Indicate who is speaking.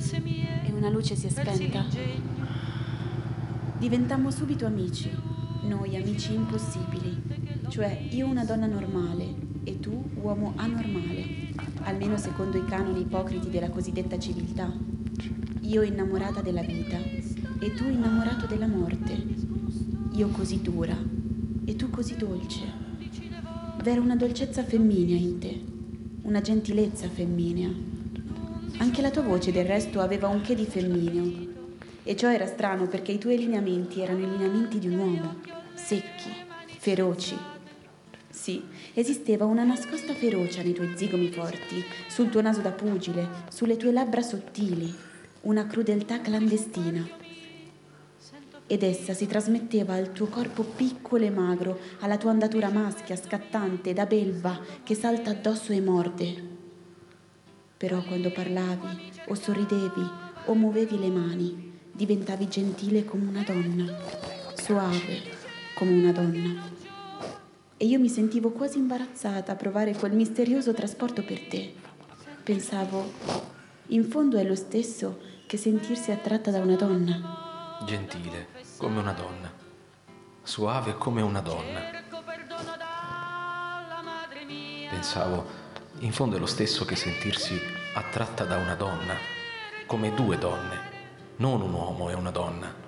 Speaker 1: e una luce si è spenta. Diventammo subito amici, noi amici impossibili, cioè io una donna normale e tu uomo anormale, almeno secondo i canoni ipocriti della cosiddetta civiltà. Io innamorata della vita e tu innamorato della morte, io così dura e tu così dolce. V'era una dolcezza femminea in te, una gentilezza femminea. Anche la tua voce del resto aveva un che di femmineo. E ciò era strano perché i tuoi lineamenti erano i lineamenti di un uomo, secchi, feroci. Sì, esisteva una nascosta ferocia nei tuoi zigomi forti, sul tuo naso da pugile, sulle tue labbra sottili, una crudeltà clandestina. Ed essa si trasmetteva al tuo corpo piccolo e magro, alla tua andatura maschia, scattante, da belva, che salta addosso e morde. Però quando parlavi, o sorridevi, o muovevi le mani, diventavi gentile come una donna, soave come una donna. E io mi sentivo quasi imbarazzata a provare quel misterioso trasporto per te. Pensavo, in fondo è lo stesso che sentirsi attratta da una donna.
Speaker 2: Gentile come una donna, soave come una donna. Pensavo, in fondo è lo stesso che sentirsi attratta da una donna, come due donne, non un uomo e una donna.